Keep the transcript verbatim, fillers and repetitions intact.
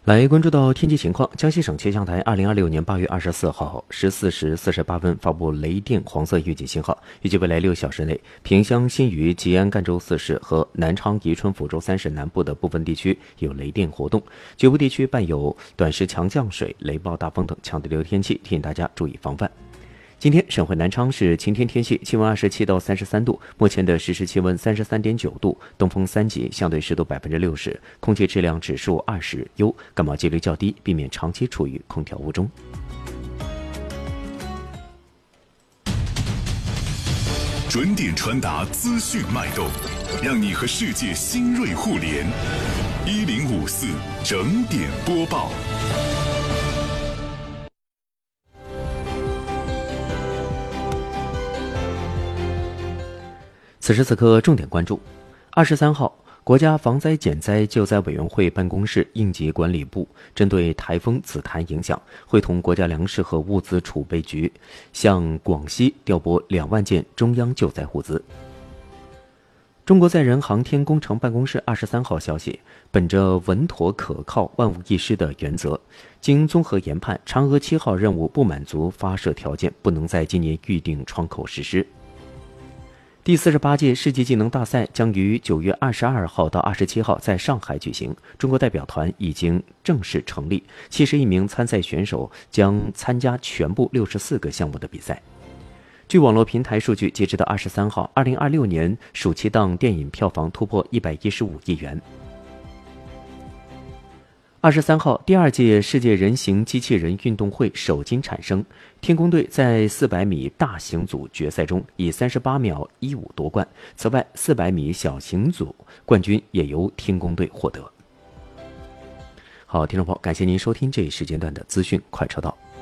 来关注到天气情况，江西省气象台二零二六年八月二十四号十四时四十八分发布雷电黄色预警信号，预计未来六小时内，萍乡、新余、吉安、赣州四市和南昌、宜春、抚州三市南部的部分地区有雷电活动，局部地区伴有短时强降水、雷暴大风等强对流天气，提醒大家注意防范。今天省会南昌是晴天天气，气温二十七到三十三度，目前的实时气温三十三点九度，东风三级，相对湿度百分之六十，空气质量指数二十，优，感冒几率较低，避免长期处于空调屋中。 准点传达资讯脉动，让你和世界新锐互联。一零五四整点播报。 此时此刻，重点关注：二十三号，国家防灾减灾救灾委员会办公室应急管理部针对台风紫檀影响，会同国家粮食和物资储备局向广西调拨两万件中央救灾物资。中国载人航天工程办公室二十三号消息，本着稳妥可靠、万无一失的原则，经综合研判，嫦娥七号任务不满足发射条件，不能在今年预定窗口实施。第四十八届世界技能大赛将于九月二十二号到二十七号在上海举行，中国代表团已经正式成立，七十一名参赛选手将参加全部六十四个项目的比赛。据网络平台数据，截止到二十三号，二零二六年暑期档电影票房突破一百一十五亿元。二十三号，第二届世界人形机器人运动会首金产生，天宫队在四百米大型组决赛中以三十八秒一五夺冠。此外，四百米小型组冠军也由天宫队获得。好，听众朋友，感谢您收听这一时间段的资讯快车道。